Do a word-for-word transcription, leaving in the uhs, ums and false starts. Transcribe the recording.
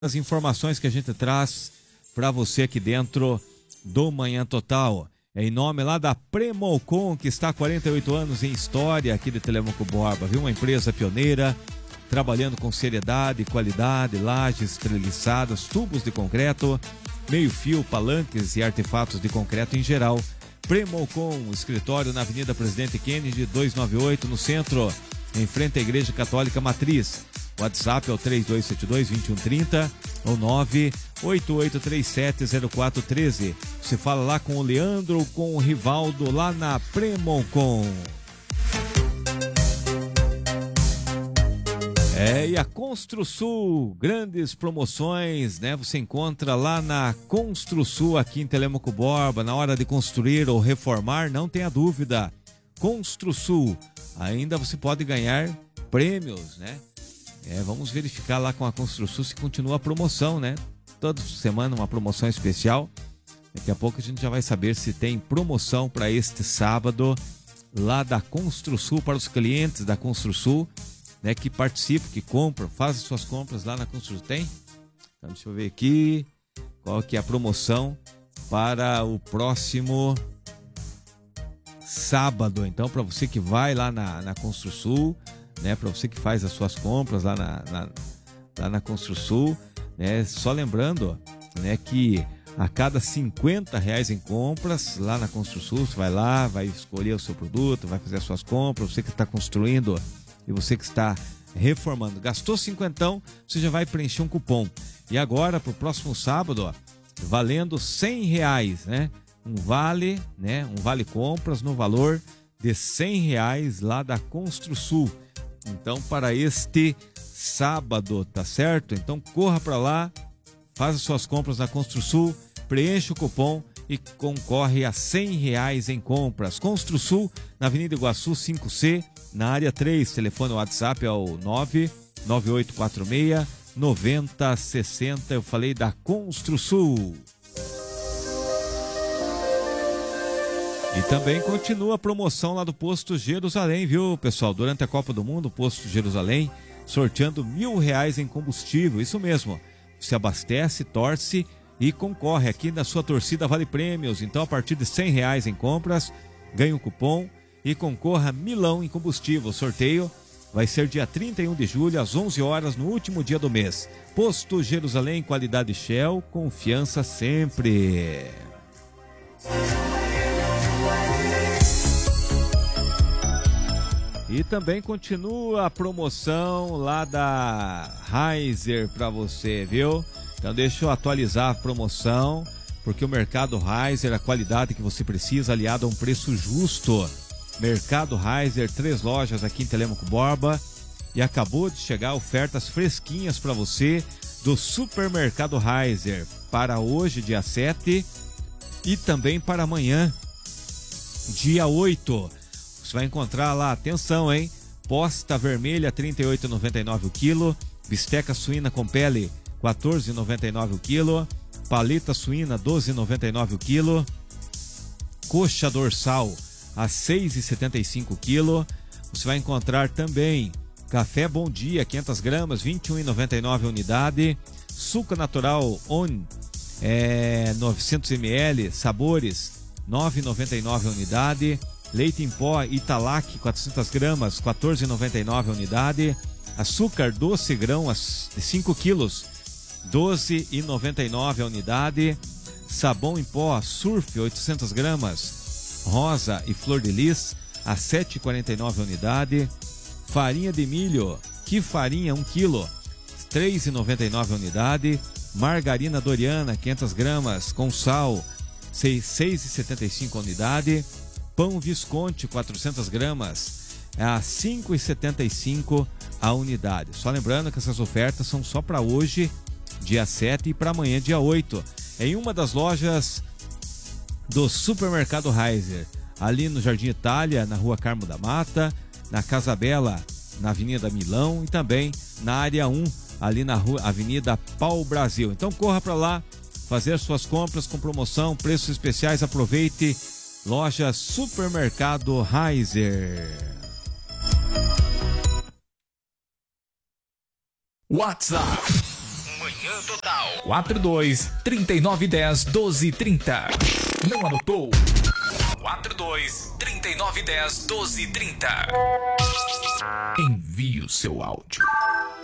as informações que a gente traz para você aqui dentro do Manhã Total. É em nome lá da Premolcom, que está há quarenta e oito anos em história aqui de Telemaco Borba, viu? Uma empresa pioneira, trabalhando com seriedade, qualidade, lajes treliçadas, tubos de concreto, meio-fio, palanques e artefatos de concreto em geral. Premolcom, escritório na Avenida Presidente Kennedy, duzentos e noventa e oito, no centro, em frente à Igreja Católica Matriz. WhatsApp é o três dois sete dois, dois um três zero ou nove oito oito três sete zero quatro um três. Você fala lá com o Leandro ou com o Rivaldo lá na Premolcom. É, e a Construsul, grandes promoções, né? Você encontra lá na Construsul, aqui em Telemaco Borba, na hora de construir ou reformar, não tenha dúvida. Construsul, ainda você pode ganhar prêmios, né? É, vamos verificar lá com a Construsul se continua a promoção, né? Toda semana uma promoção especial. Daqui a pouco a gente já vai saber se tem promoção para este sábado lá da Construsul, para os clientes da Construsul, né, que participam, que compram, fazem suas compras lá na Construsul. Tem? Então deixa eu ver aqui qual que é a promoção para o próximo sábado. Então, para você que vai lá na, na Construsul, né, para você que faz as suas compras lá na, na, lá na Construsul, né, só lembrando, né, que a cada cinquenta reais em compras lá na Construsul, você vai lá, vai escolher o seu produto, vai fazer as suas compras, você que está construindo e você que está reformando, gastou cinquentão, você já vai preencher um cupom. E agora, para o próximo sábado, ó, valendo cem reais, né, um vale, né, um vale compras no valor de cem reais lá da Construsul. Então, para este sábado, tá certo? Então, corra para lá, faz as suas compras na Construsul, preencha o cupom e concorre a cem reais em compras. Construsul, na Avenida Iguaçu cinco C, na área três. Telefone WhatsApp é o nove nove oito quatro seis nove zero seis zero. Eu falei da Construsul. E também continua a promoção lá do Posto Jerusalém, viu, pessoal? Durante a Copa do Mundo, o Posto Jerusalém sorteando mil reais em combustível. Isso mesmo. Você abastece, torce e concorre aqui na sua torcida Vale Prêmios. Então, a partir de cem reais em compras, ganha um cupom e concorra a milão em combustível. O sorteio vai ser dia trinta e um de julho, às onze horas, no último dia do mês. Posto Jerusalém, qualidade Shell, confiança sempre. E também continua a promoção lá da Heiser para você, viu? Então deixa eu atualizar a promoção, porque o Mercado Heiser, a qualidade que você precisa, aliado a um preço justo. Mercado Heiser, três lojas aqui em Telemaco Borba, e acabou de chegar ofertas fresquinhas para você do Supermercado Heiser para hoje, dia sete, e também para amanhã, dia oito. Você vai encontrar lá, atenção, hein? Posta vermelha, trinta e oito reais e noventa e nove centavos o quilo. Bisteca suína com pele, quatorze reais e noventa e nove centavos o quilo. Paleta suína, doze reais e noventa e nove centavos o quilo. Coxa dorsal, a seis reais e setenta e cinco centavos o quilo. Você vai encontrar também café Bom Dia, quinhentas gramas, vinte e um reais e noventa e nove centavos a unidade. Suco natural On, é, novecentos mililitros, sabores, nove reais e noventa e nove centavos a unidade. Leite em pó Italac, quatrocentas gramas, quatorze reais e noventa e nove centavos a unidade. Açúcar doce grão, cinco quilos, doze reais e noventa e nove centavos a unidade. Sabão em pó Surf, oitocentas gramas, rosa e flor de lis, a sete reais e quarenta e nove centavos a unidade. Farinha de milho, que farinha, um quilo, três reais e noventa e nove centavos a unidade. Margarina Doriana, quinhentas gramas, com sal, seis reais e setenta e cinco centavos a unidade. Pão Visconti, quatrocentas gramas, a cinco reais e setenta e cinco centavos a unidade. Só lembrando que essas ofertas são só para hoje, dia sete, e para amanhã, dia oito, em uma das lojas do Supermercado Heiser, ali no Jardim Itália, na Rua Carmo da Mata, na Casa Bela, na Avenida Milão, e também na área um, ali na rua, Avenida Pau Brasil. Então corra para lá, fazer suas compras com promoção, preços especiais, aproveite. Loja Supermercado Heiser. WhatsApp Manhã Total. quatro dois, trinta e nove, dez, doze, trinta. Não anotou? quatro dois, trinta e nove, dez, doze, trinta. Envie o seu áudio.